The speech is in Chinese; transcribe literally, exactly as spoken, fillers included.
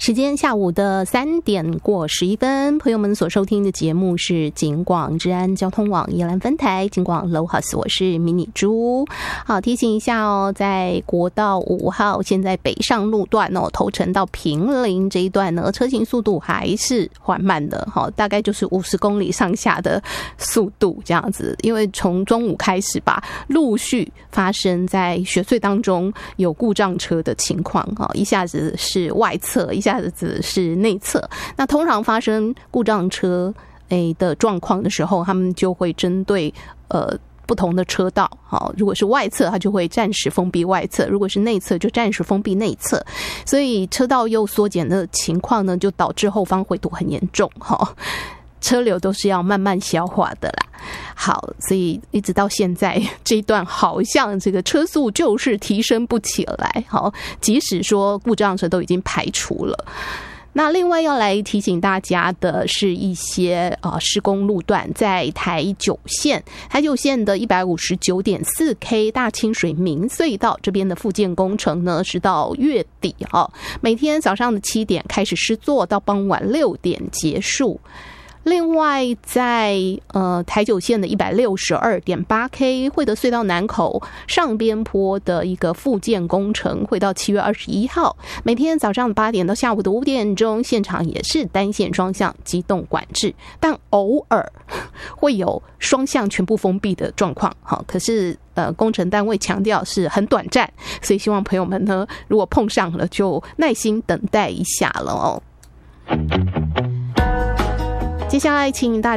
时间下午的三点过十一分，朋友们所收听的节目是警广治安交通网宜兰分台警广 Low House， 我是迷你猪。好，提醒一下哦，在国道五号现在北上路段哦，头城到坪林这一段呢，车行速度还是缓慢的，好，大概就是五十公里上下的速度这样子。因为从中午开始吧，陆续发生在雪隧当中有故障车的情况，哈，一下子是外侧，一下子是内侧。那通常发生故障车诶的状况的时候，他们就会针对呃不同的车道，好，如果是外侧，它就会暂时封闭外侧；如果是内侧，就暂时封闭内侧。所以车道又缩减的情况呢，就导致后方回堵很严重，哈。车流都是要慢慢消化的啦。好，所以一直到现在这一段好像这个车速就是提升不起来。好，即使说故障车都已经排除了。那另外要来提醒大家的是一些呃施工路段，在台九线，台九线的 一百五十九点四 K 大清水明隧道这边的复建工程呢，是到月底哦，每天早上的七点开始施作，到傍晚六点结束。另外在呃台九线的 一百六十二点八 K 惠德隧道南口上边坡的一个复建工程会到七月二十一号，每天早上八点到下午的五点钟，现场也是单线双向机动管制，但偶尔会有双向全部封闭的状况。好，可是呃工程单位强调是很短暂，所以希望朋友们呢，如果碰上了就耐心等待一下了哦。接下来请大家